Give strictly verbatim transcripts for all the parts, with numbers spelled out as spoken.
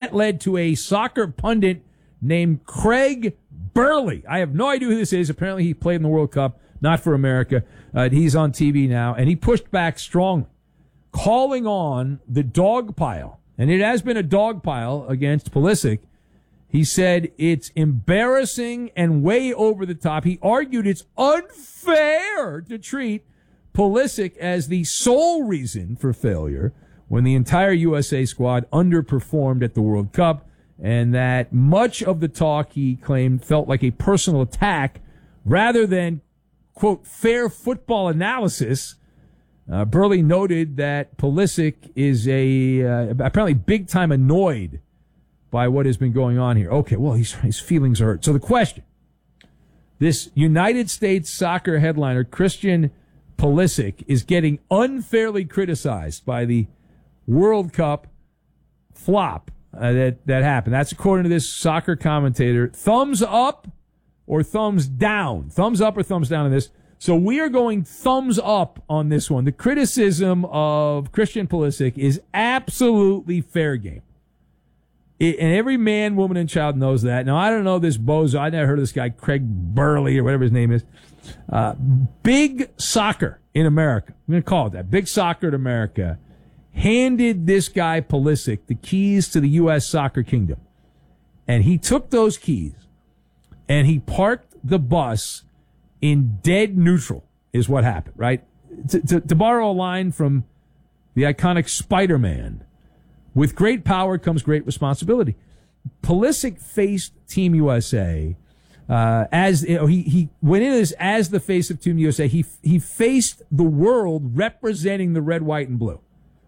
that led to a soccer pundit named Craig Burley. I have no idea who this is. Apparently he played in the World Cup, not for America. Uh, he's on T V now, and he pushed back strongly, calling on the dog pile. And it has been a dog pile against Pulisic. He said it's embarrassing and way over the top. He argued it's unfair to treat Pulisic as the sole reason for failure when the entire U S A squad underperformed at the World Cup, and that much of the talk, he claimed, felt like a personal attack rather than, quote, fair football analysis. Uh, Burley noted that Pulisic is a uh, apparently big-time annoyed by what has been going on here. Okay, well, he's, his feelings are hurt. So the question, this United States soccer headliner, Christian Pulisic, is getting unfairly criticized by the World Cup flop uh, that, that happened. That's according to this soccer commentator. Thumbs up or thumbs down? Thumbs up or thumbs down on this? So we are going thumbs up on this one. The criticism of Christian Pulisic is absolutely fair game. It, and every man, woman, and child knows that. Now, I don't know this bozo. I never heard of this guy, Craig Burley, or whatever his name is. Uh, big soccer in America. I'm going to call it that. Big soccer in America handed this guy Pulisic the keys to the U S soccer kingdom. And he took those keys and he parked the bus in dead neutral is what happened, right? To, to, to borrow a line from the iconic Spider-Man, with great power comes great responsibility. Pulisic faced Team U S A uh, as you know, he he went in as as the face of Team U S A. He he faced the world representing the red, white, and blue.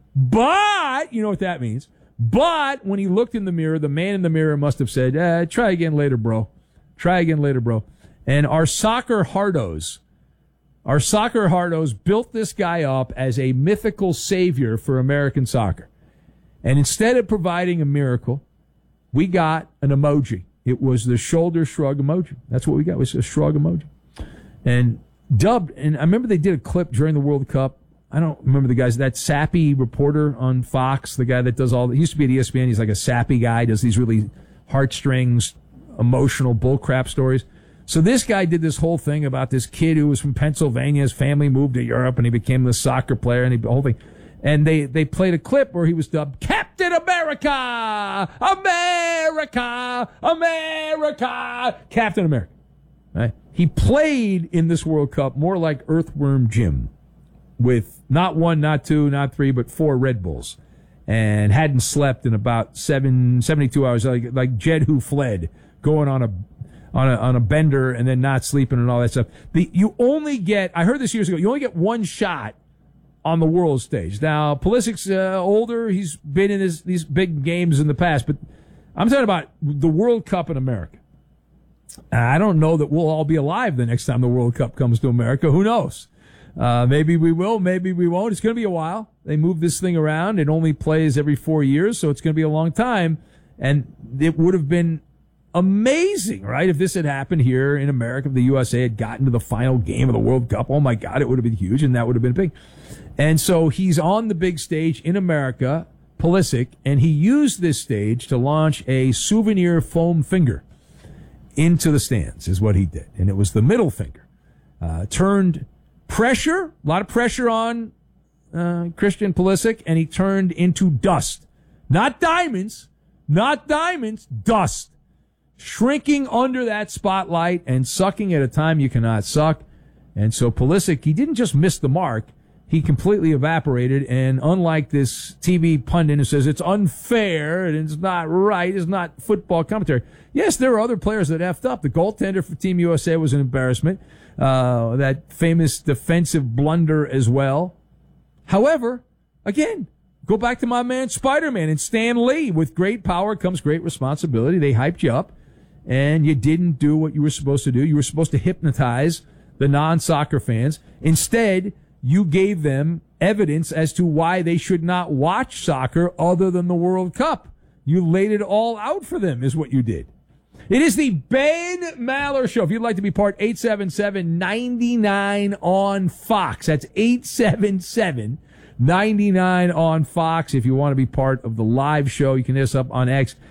But you know what that means. But when he looked in the mirror, the man in the mirror must have said, eh, "Try again later, bro. Try again later, bro." And our soccer hardos, our soccer hardos built this guy up as a mythical savior for American soccer. And instead of providing a miracle, we got an emoji. It was the shoulder shrug emoji. That's what we got, was a shrug emoji. And dubbed, and I remember they did a clip during the World Cup. I don't remember the guys, that sappy reporter on Fox, the guy that does all, he used to be at E S P N, he's like a sappy guy, does these really heartstrings, emotional bullcrap stories. So this guy did this whole thing about this kid who was from Pennsylvania, his family moved to Europe, and he became the soccer player, and he, the whole thing. And they, they played a clip where he was dubbed Captain America! America! America! Captain America. Right? He played in this World Cup more like Earthworm Jim, with not one, not two, not three, but four Red Bulls, and hadn't slept in about seven, seventy-two hours, like, like Jed Who Fled, going on a on a on a bender and then not sleeping and all that stuff. The, you only get, I heard this years ago, you only get one shot on the world stage. Now, Pulisic's uh, older. He's been in his, these big games in the past, but I'm talking about the World Cup in America. I don't know that we'll all be alive the next time the World Cup comes to America. Who knows? Uh, maybe we will, maybe we won't. It's going to be a while. They move this thing around. It only plays every four years, so it's going to be a long time. And it would have been amazing, right, if this had happened here in America, if the U S A had gotten to the final game of the World Cup. Oh, my God, it would have been huge, and that would have been big. And so he's on the big stage in America, Pulisic, and he used this stage to launch a souvenir foam finger into the stands, is what he did. And it was the middle finger. Uh, turned pressure, a lot of pressure on uh, Christian Pulisic, and he turned into dust. Not diamonds, not diamonds, dust. Shrinking under that spotlight and sucking at a time you cannot suck. And so Pulisic, he didn't just miss the mark, he completely evaporated. And unlike this T V pundit who says it's unfair and it's not right, it's not football commentary. Yes, there are other players that effed up. The goaltender for Team U S A was an embarrassment. Uh, that famous defensive blunder as well. However, again, go back to my man Spider-Man and Stan Lee. With great power comes great responsibility. They hyped you up, and you didn't do what you were supposed to do. You were supposed to hypnotize the non-soccer fans. Instead, you gave them evidence as to why they should not watch soccer other than the World Cup. You laid it all out for them, is what you did. It is the Ben Maller Show. If you'd like to be part, eight seven seven, nine nine on Fox. That's eight seven seven, nine nine on Fox. If you want to be part of the live show, you can hit us up on X